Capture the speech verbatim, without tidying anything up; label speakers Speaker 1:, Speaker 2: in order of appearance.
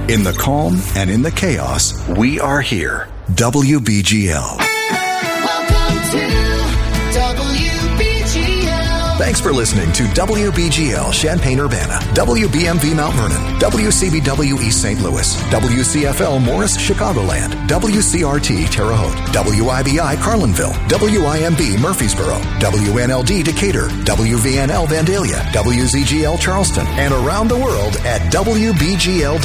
Speaker 1: In the calm and in the chaos, we are here. W B G L.
Speaker 2: Welcome to W B G L.
Speaker 1: Thanks for listening to W B G L Champaign-Urbana, W B M V Mount Vernon, W C B W East Saint Louis, W C F L Morris Chicagoland, W C R T Terre Haute, W I B I Carlinville, W I M B Murfreesboro, W N L D Decatur, W V N L Vandalia, W Z G L Charleston, and around the world at W B G L